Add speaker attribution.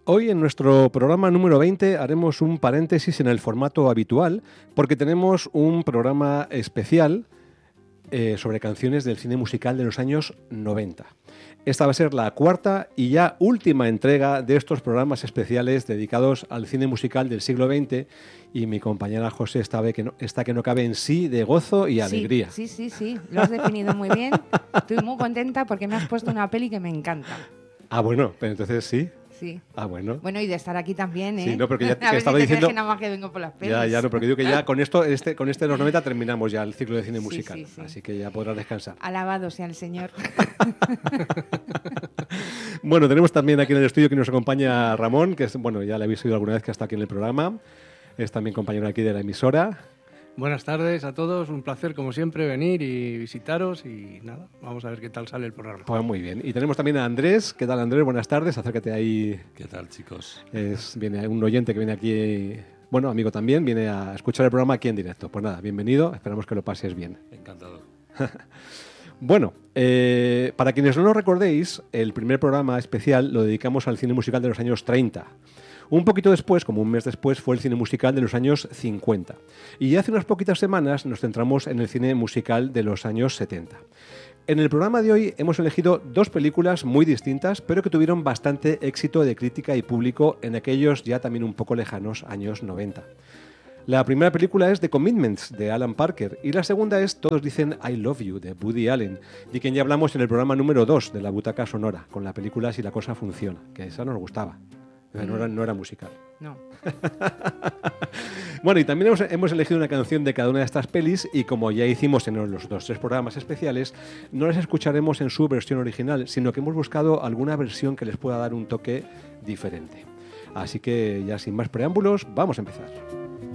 Speaker 1: Hoy en nuestro programa número 20 haremos un paréntesis en el formato habitual porque tenemos un programa especial sobre canciones del cine musical de los años 90. Esta va a ser la cuarta y ya última entrega de estos programas especiales dedicados al cine musical del siglo XX y mi compañera José está que no cabe en sí de gozo y alegría.
Speaker 2: Sí, lo has definido muy bien. Estoy muy contenta porque me has puesto una peli que me encanta.
Speaker 1: Ah, bueno, pero entonces sí.
Speaker 2: Sí.
Speaker 1: Ah, bueno.
Speaker 2: Bueno, y de estar aquí también, ¿eh?
Speaker 1: Sí, no, porque ya
Speaker 2: a ver
Speaker 1: estaba
Speaker 2: si te
Speaker 1: diciendo
Speaker 2: crees que nada más que vengo por las pelis.
Speaker 1: Ya, no, porque digo que ya con esto, con este de los 90 terminamos ya el ciclo de cine musical.
Speaker 2: Sí.
Speaker 1: Así que ya podrás descansar.
Speaker 2: Alabado sea el Señor.
Speaker 1: Bueno, tenemos también aquí en el estudio que nos acompaña Ramón, que es, bueno, ya le habéis oído alguna vez que está aquí en el programa. Es también compañero aquí de la emisora.
Speaker 3: Buenas tardes a todos, un placer como siempre venir y visitaros y nada, vamos a ver qué tal sale el programa.
Speaker 1: Pues muy bien. Y tenemos también a Andrés. ¿Qué tal, Andrés? Buenas tardes, acércate ahí.
Speaker 4: ¿Qué tal, chicos?
Speaker 1: Viene un oyente que viene aquí, bueno, amigo también, viene a escuchar el programa aquí en directo. Pues nada, bienvenido, esperamos que lo pases bien.
Speaker 4: Encantado.
Speaker 1: Bueno, para quienes no lo recordéis, el primer programa especial lo dedicamos al cine musical de los años 30. Un poquito después, como un mes después, fue el cine musical de los años 50. Y hace unas poquitas semanas nos centramos en el cine musical de los años 70. En el programa de hoy hemos elegido dos películas muy distintas, pero que tuvieron bastante éxito de crítica y público en aquellos ya también un poco lejanos años 90. La primera película es The Commitments, de Alan Parker, y la segunda es Todos dicen I Love You, de Woody Allen, de quien ya hablamos en el programa número 2 de La Butaca Sonora, con la película Si la cosa funciona, que esa nos gustaba. No era musical.
Speaker 2: No.
Speaker 1: Bueno, y también hemos elegido una canción de cada una de estas pelis y como ya hicimos en los tres programas especiales, no las escucharemos en su versión original, sino que hemos buscado alguna versión que les pueda dar un toque diferente. Así que ya sin más preámbulos, vamos a empezar.